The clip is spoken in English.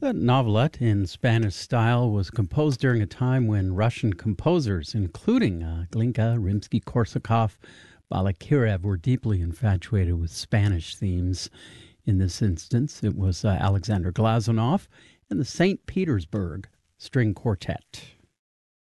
That novelette in Spanish style was composed during a time when Russian composers, including Glinka, Rimsky-Korsakov, Balakirev, were deeply infatuated with Spanish themes. In this instance, it was Alexander Glazunov and the St. Petersburg String Quartet.